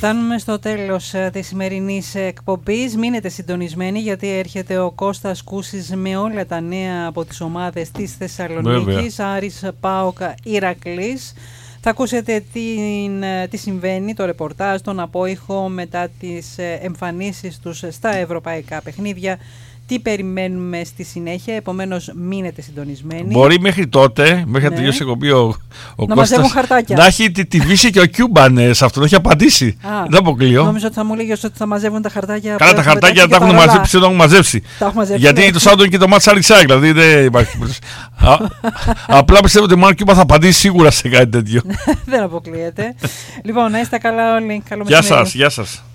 Φτάνουμε στο τέλος της σημερινής εκπομπής. Μείνετε συντονισμένοι γιατί έρχεται ο Κώστας Κούσης με όλα τα νέα από τις ομάδες της Θεσσαλονίκης, Άρης, ΠΑΟΚ, Ηρακλής. Θα ακούσετε τι συμβαίνει, το ρεπορτάζ, τον απόϊχο μετά τις εμφανίσεις τους στα ευρωπαϊκά παιχνίδια. Τι περιμένουμε στη συνέχεια, επομένως μείνετε συντονισμένοι. Μπορεί μέχρι τότε, μέχρι να τελειώσει η εκπομπή ο Κώστας, να έχει τη βύση και ο Κιούμπαν σε αυτό, το έχει απαντήσει. Δεν αποκλείω. Νόμιζα ότι θα μου λέγεις ότι θα μαζεύουν τα χαρτάκια. Καλά, τα χαρτάκια τα έχουν μαζέψει, το έχουν μαζέψει. Γιατί το Σάββατο είναι και το μάτς Άρης, δηλαδή δεν υπάρχει. Απλά πιστεύω ότι ο Μάρκ Κιούμπαν θα απαντήσει σίγουρα σε κάτι τέτοιο. Δεν αποκλείεται. Λοιπόν, να είστε καλά όλοι. Γεια σας.